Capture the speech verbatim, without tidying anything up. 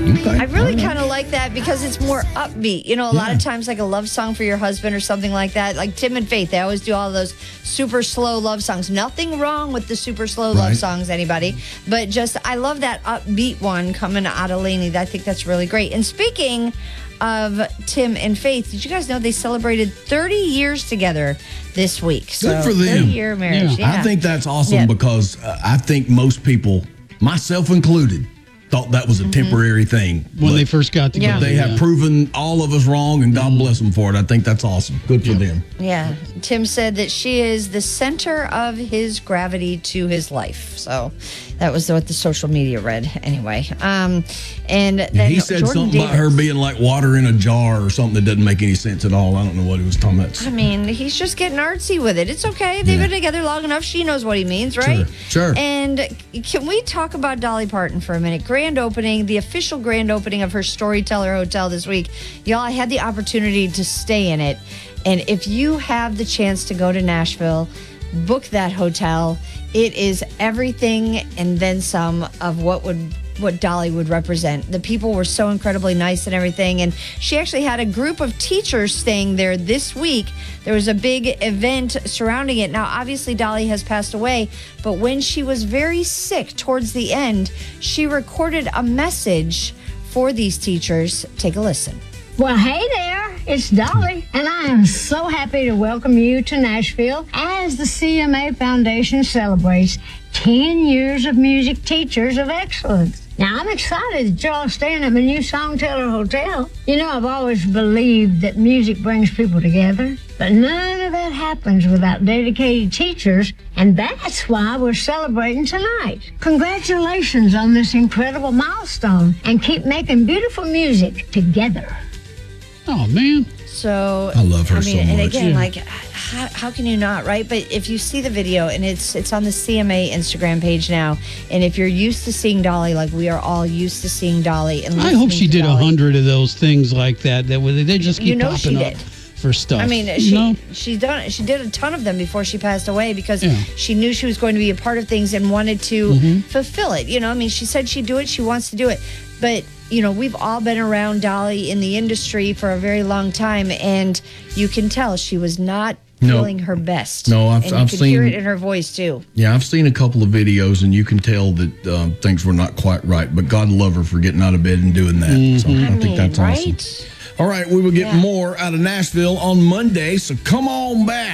Okay. I really All right. kind of like that because it's more upbeat. You know, a lot Yeah. of times like a love song for your husband or something like that. Like Tim and Faith, they always do all those super slow love songs. Nothing wrong with the super slow love Right. songs, anybody. But just, I love that upbeat one coming out of Lainey. I think that's really great. And speaking of Tim and Faith, did you guys know they celebrated thirty years together this week? So Good for them. thirty-year marriage. Yeah. I think that's awesome Yeah. because uh, I think most people, myself included, thought that was a Mm-hmm. temporary thing. When But they first got together. They have yeah. proven all of us wrong, and God bless them for it. I think that's awesome. Good for them. Yeah. Tim said that she is the center of his gravity to his life. So that was what the social media read anyway. Um, and then He said Jordan something about her Davis. being like water in a jar or something that doesn't make any sense at all. I don't know what he was talking about. I mean, he's just getting artsy with it. It's okay. They've Yeah. been together long enough. She knows what he means, right? Sure, sure. And can we talk about Dolly Parton for a minute? Grand opening, the official grand opening of her Storyteller Hotel this week. Y'all, I had the opportunity to stay in it. And if you have the chance to go to Nashville, book that hotel. It is everything and then some of what would what Dolly would represent. The people were so incredibly nice and everything, and she actually had a group of teachers staying there this week. There was a big event surrounding it. Now, obviously, Dolly has passed away, but when she was very sick towards the end, she recorded a message for these teachers. Take a listen. Well, hey there, it's Dolly, and I am so happy to welcome you to Nashville as the C M A Foundation celebrates ten years of music teachers of excellence. Now, I'm excited that y'all are staying at my new Songteller Hotel. You know, I've always believed that music brings people together, but none of that happens without dedicated teachers, and that's why we're celebrating tonight. Congratulations on this incredible milestone, and keep making beautiful music together. Oh, man. So I love her I mean, so and much. again, Yeah. like, how, how can you not, right? But if you see the video, and it's it's on the C M A Instagram page now, and if you're used to seeing Dolly, like we are all used to seeing Dolly, and I hope listening she to did a Dolly, hundred of those things like that. That would they just keep You know popping she up did. for stuff. I mean, you she know? she done she did a ton of them before she passed away because Yeah. she knew she was going to be a part of things and wanted to Mm-hmm. fulfill it. You know, I mean, she said she'd do it. She wants to do it, but. You know, we've all been around Dolly in the industry for a very long time, and you can tell she was not No. feeling her best. No, I've- and you I've could hear seen- it in her voice too. Yeah, I've seen a couple of videos, and you can tell that um, things were not quite right. But God love her for getting out of bed and doing that. So I, I think mean, that's awesome. right? All right, we will get Yeah. more out of Nashville on Monday, so come on back.